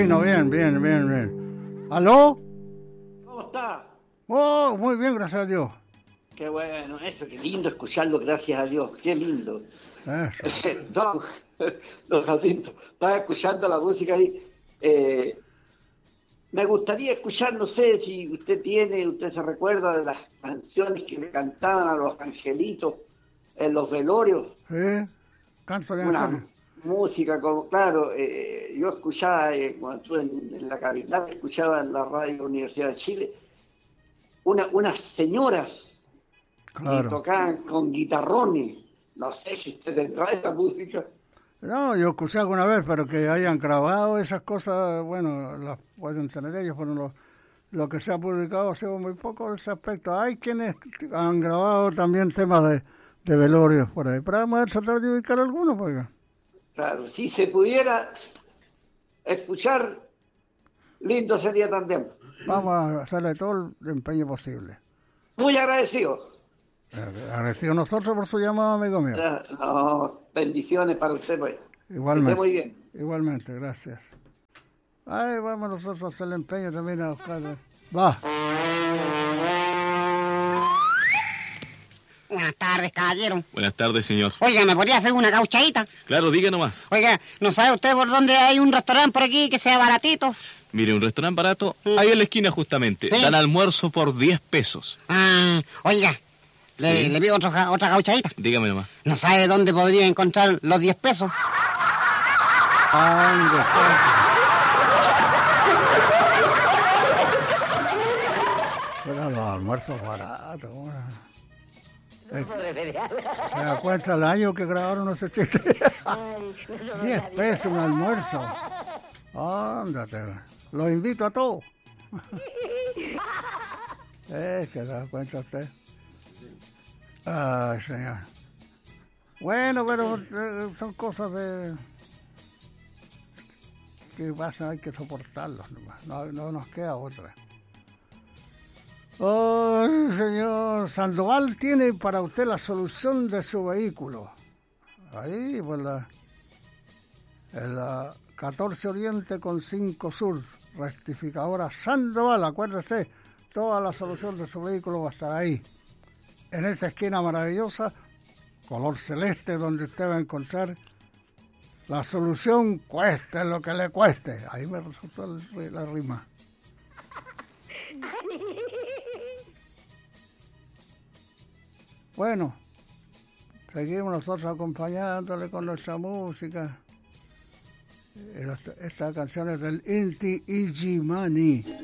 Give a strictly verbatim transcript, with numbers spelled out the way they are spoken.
No, bien, bien, bien, bien. ¿Aló? ¿Cómo está? Oh, muy bien, gracias a Dios. Qué bueno, eso, qué lindo escucharlo, gracias a Dios, qué lindo. Eso. Don, don Jacinto, estaba escuchando la música ahí. Eh, me gustaría escuchar, no sé si usted tiene, usted se recuerda de las canciones que le cantaban a los angelitos en los velorios. ¿Sí? Canto de Una ángeles. música, como, claro, eh, yo escuchaba, eh, cuando estuve en, en la capital, escuchaba en la radio Universidad de Chile, una, unas señoras Claro. que tocaban con guitarrones. No sé si usted tendrá esa música. No, yo escuché alguna vez, pero que hayan grabado esas cosas, bueno, las pueden tener ellos, pero lo, lo que se ha publicado ha sido muy poco de ese aspecto. Hay quienes han grabado también temas de, de velorios por ahí, pero vamos a tratar de ubicar algunos, pues. Claro, si se pudiera escuchar, lindo sería también. Vamos a hacerle todo el empeño posible. Muy agradecido. Agradecido nosotros por su llamado, amigo mío. No, bendiciones para usted, pues. Igualmente. Que esté muy bien. Igualmente, gracias. Ay, vamos nosotros a hacer el empeño también a buscar. Va. Buenas tardes, caballero. Buenas tardes, señor. Oiga, ¿me podría hacer una gauchadita? Claro, diga nomás. Oiga, ¿no sabe usted por dónde hay un restaurante por aquí que sea baratito? Mire, un restaurante barato, ¿Sí? ahí en la esquina justamente. ¿Sí? Dan almuerzo por diez pesos. Ah, oiga, le, ¿Sí? le pido otro, ja- otra gauchadita. Dígame nomás. ¿No sabe dónde podría encontrar los diez pesos? Ande, Pero los almuerzos baratos. Bueno. Eh, ¿Se da cuenta el año que grabaron ese chiste? Diez pesos un almuerzo. Ándate. Los invito a todos. Es que se da cuenta usted. Ay, señor. Bueno, pero eh, son cosas de que pasan, hay que soportarlos nomás. No, no nos queda otra. Ay, señor Sandoval tiene para usted la solución de su vehículo. Ahí, por la, en la catorce Oriente con cinco Sur, rectificadora Sandoval, acuérdese, toda la solución de su vehículo va a estar ahí. En esa esquina maravillosa, color celeste, donde usted va a encontrar la solución, cueste lo que le cueste. Ahí me resultó el, la rima. Bueno, seguimos nosotros acompañándole con nuestra música. Esta, esta canción es del Inti Illimani.